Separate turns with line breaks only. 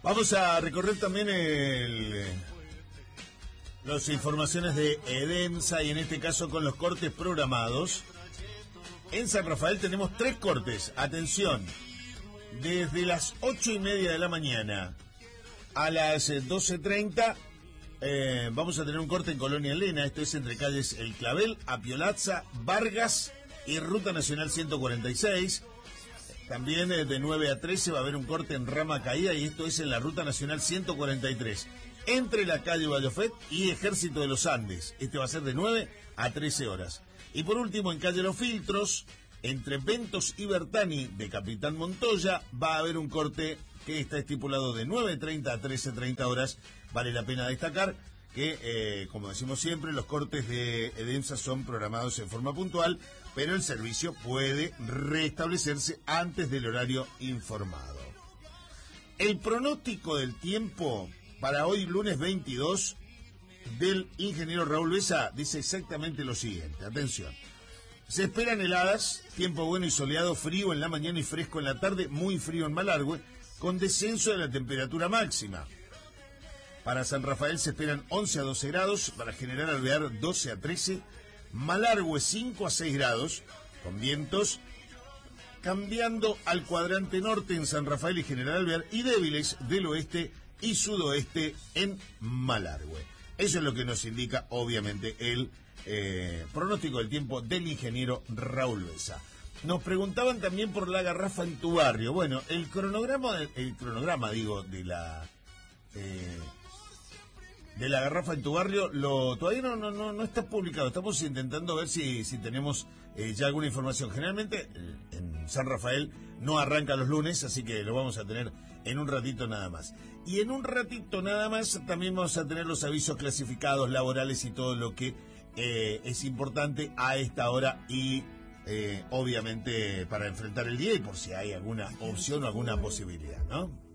Vamos a recorrer también las informaciones de EDEMSA y en este caso con los cortes programados. En San Rafael tenemos 3 cortes, atención, desde las 8:30 de la mañana a las 12:30 vamos a tener un corte en Colonia Elena, esto es entre calles El Clavel, Apiolazza, Vargas y Ruta Nacional 146. También de 9 a 13 va a haber un corte en Rama Caída y esto es en la Ruta Nacional 143, entre la calle Vallofet y Ejército de los Andes. Este va a ser de 9 a 13 horas. Y por último, en calle Los Filtros, entre Ventos y Bertani de Capitán Montoya, va a haber un corte que está estipulado de 9:30 a 13:30 horas. Vale la pena destacar que, como decimos siempre, los cortes de EDEMSA son programados en forma puntual, pero el servicio puede restablecerse antes del horario informado. El pronóstico del tiempo para hoy, lunes 22, del ingeniero Raúl Besa, dice exactamente lo siguiente. Atención. Se esperan heladas, tiempo bueno y soleado, frío en la mañana y fresco en la tarde, muy frío en Malargüe, con descenso de la temperatura máxima. Para San Rafael se esperan 11 a 12 grados, para General Alvear 12 a 13, Malargüe 5 a 6 grados, con vientos cambiando al cuadrante norte en San Rafael y General Alvear y débiles del oeste y sudoeste en Malargüe. Eso es lo que nos indica, obviamente, el pronóstico del tiempo del ingeniero Raúl Besa. Nos preguntaban también por la garrafa en tu barrio. Bueno, el cronograma de la garrafa en tu barrio todavía no está publicado. Estamos intentando ver si tenemos ya alguna información. Generalmente en San Rafael no arranca los lunes, así que lo vamos a tener en un ratito nada más. Y en un ratito nada más también vamos a tener los avisos clasificados, laborales y todo lo que es importante a esta hora y obviamente para enfrentar el día y por si hay alguna opción o alguna posibilidad, ¿no?